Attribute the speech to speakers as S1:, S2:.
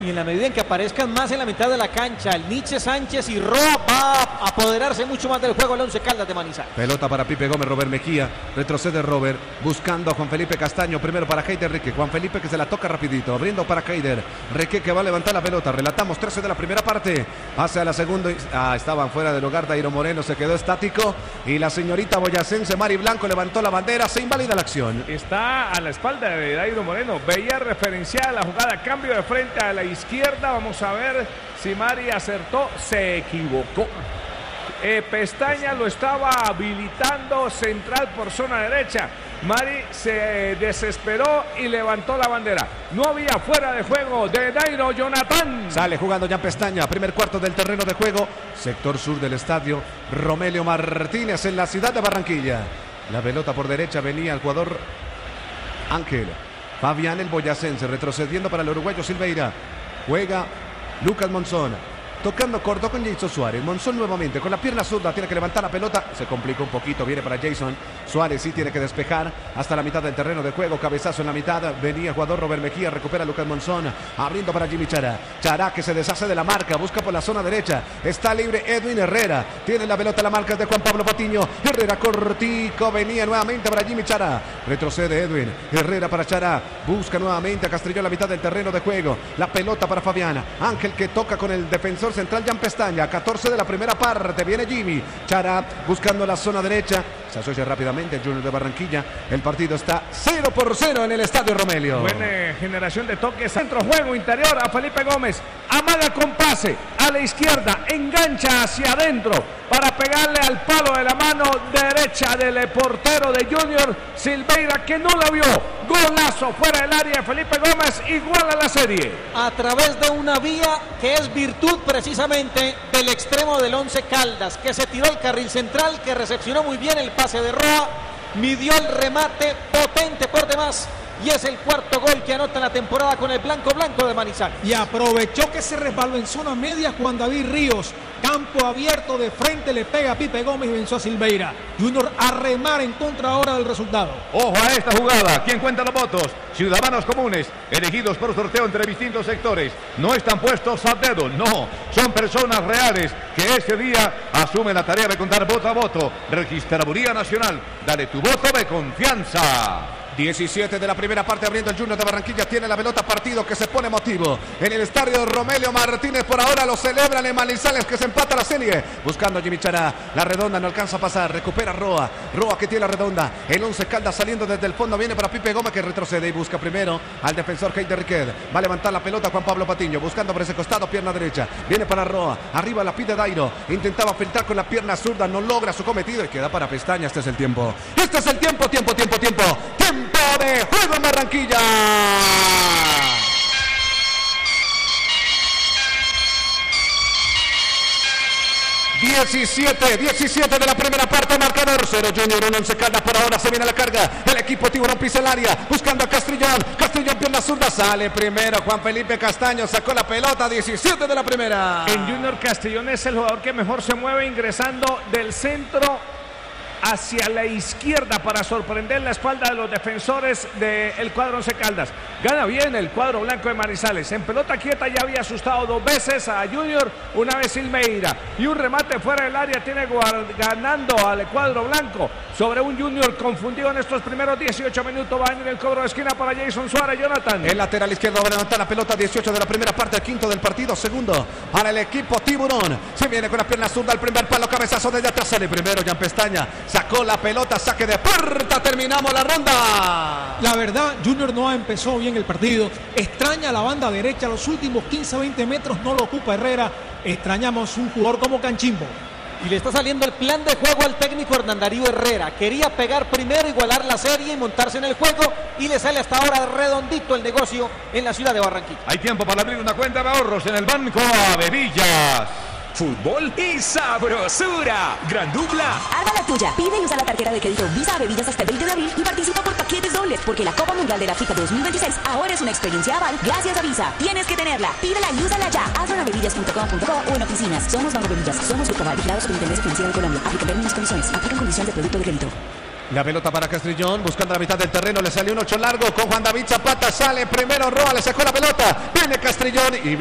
S1: Y en la medida en que aparezcan más en la mitad de la cancha, el Nietzsche, Sánchez y Roa va a apoderarse mucho más del juego el Once Caldas de Manizales.
S2: Pelota para Pipe Gómez, Robert Mejía, retrocede Robert, buscando a Juan Felipe Castaño, primero para Heider Rique, Juan Felipe que se la toca rapidito, abriendo para Heider, Rique que va a levantar la pelota, relatamos 13 de la primera parte, hacia la segunda, estaban fuera del lugar, Dairo Moreno se quedó estático y la señorita boyacense Mari Blanco levantó la bandera, se invalida la acción.
S3: Está a la espalda de Dairo Moreno, veía referenciada la jugada, cambio de frente a la izquierda, vamos a ver si Mari acertó, se equivocó. Pestaña lo estaba habilitando central por zona derecha. Mari se desesperó y levantó la bandera. No había fuera de juego de Dairo Jonathan.
S2: Sale jugando Jan Pestaña, primer cuarto del terreno de juego, sector sur del estadio Romelio Martínez en la ciudad de Barranquilla. La pelota por derecha venía el jugador Ángel Fabián el boyacense, retrocediendo para el uruguayo Silveira. Juega Lucas Monzón, tocando corto con Jason Suárez. Monzón nuevamente con la pierna zurda, tiene que levantar la pelota, se complica un poquito, viene para Jason Suárez, sí tiene que despejar hasta la mitad del terreno de juego, cabezazo en la mitad, venía el jugador Robert Mejía, recupera Lucas Monzón, abriendo para Jimmy Chará, Chará que se deshace de la marca, busca por la zona derecha, está libre Edwin Herrera, tiene la pelota, la marca es de Juan Pablo Patiño, Herrera cortico, venía nuevamente para Jimmy Chará, retrocede Edwin, Herrera para Chará, busca nuevamente a Castrillón la mitad del terreno de juego, la pelota para Fabiana, Ángel que toca con el defensor central Jan Pestaña, 14 de la primera parte, viene Jimmy Chará buscando la zona derecha, se asocia rápidamente el Junior de Barranquilla, el partido está 0-0 en el estadio Romelio.
S3: Buena generación de toques, centro juego interior a Felipe Gómez, amaga con pase a la izquierda, engancha hacia adentro para pegarle al palo de la mano derecha del portero de Junior Silveira que no la vio, golazo fuera del área, Felipe Gómez iguala la serie.
S1: A través de una vía que es virtud precisamente del extremo del Once Caldas, que se tiró al carril central, que recepcionó muy bien el pase de Roa, midió el remate potente por demás y es el cuarto gol que anota en la temporada con el blanco de Manizales.
S4: Y aprovechó que se resbaló en zona media Juan David Ríos, campo abierto de frente, le pega a Pipe Gómez y venció a Silveira. Junior a remar en contra ahora del resultado.
S5: Ojo a esta jugada, ¿quién cuenta los votos? Ciudadanos comunes, elegidos por sorteo entre distintos sectores. No están puestos a dedo, no, son personas reales que ese día asumen la tarea de contar voto a voto. Registraduría Nacional, dale tu voto de confianza.
S2: 17 de la primera parte abriendo el Junior de Barranquilla, tiene la pelota, partido que se pone emotivo en el estadio Romelio Martínez, por ahora lo celebran en Manizales que se empata la serie, buscando a Jimmy Chará, la redonda no alcanza a pasar, recupera Roa que tiene la redonda, el Once Caldas saliendo desde el fondo, viene para Pipe Gómez que retrocede y busca primero al defensor Heider Riquet, va a levantar la pelota Juan Pablo Patiño, buscando por ese costado, pierna derecha, viene para Roa, arriba la pide Dairo, intentaba filtrar con la pierna zurda, no logra su cometido y queda para Pestaña. Este es el tiempo de juego en Barranquilla. 17 de la primera parte, marcador 0 Junior, 1 Once Caldas, por ahora se viene la carga, el equipo Tiburón pisa el área, buscando a Castrillón pierna zurda, sale primero Juan Felipe Castaño, sacó la pelota, 17 de la primera.
S3: En Junior Castrillón es el jugador que mejor se mueve ingresando del centro hacia la izquierda para sorprender la espalda de los defensores del cuadro Once Caldas. Gana bien el cuadro blanco de Manizales. En pelota quieta ya había asustado 2 veces a Junior, una vez Silveira. Y un remate fuera del área tiene ganando al cuadro blanco sobre un Junior confundido en estos primeros 18 minutos. Va a venir el cobro de esquina para Jason Suárez, Jonathan.
S2: El lateral izquierdo va a levantar la pelota, 18 de la primera parte, el quinto del partido, segundo para el equipo Tiburón. Se viene con la pierna zurda, el primer palo, cabezazo desde atrás, sale primero Jan Pestaña. Sacó la pelota, saque de puerta, terminamos la ronda.
S4: La verdad, Junior no empezó bien el partido, extraña la banda derecha, los últimos 15-20 metros no lo ocupa Herrera, extrañamos un jugador como Canchimbo.
S1: Y le está saliendo el plan de juego al técnico Hernán Darío Herrera, quería pegar primero, igualar la serie y montarse en el juego, y le sale hasta ahora redondito el negocio en la ciudad de Barranquilla.
S5: Hay tiempo para abrir una cuenta de ahorros en el Banco Avevillas.
S6: Fútbol y sabrosura. Gran dupla.
S7: Haga la tuya. Pide y usa la tarjeta de crédito Visa Bebidas hasta el 20 de abril y participa por paquetes dobles, porque la Copa Mundial de la FIFA 2026 ahora es una experiencia aval gracias a Visa. Tienes que tenerla. Pídela y úsala ya. Hazlo en bebidas.com.co o en oficinas. Somos Banco Bebidas. Somos Grupo Aval, vigilados por Intendencia Financiera de Colombia. Aplican términos y condiciones. Aplican condiciones de producto de crédito.
S2: La pelota para Castrillón, buscando la mitad del terreno, le salió un 8 largo con Juan David Zapata, sale primero Roa, le sacó la pelota, viene Castrillón y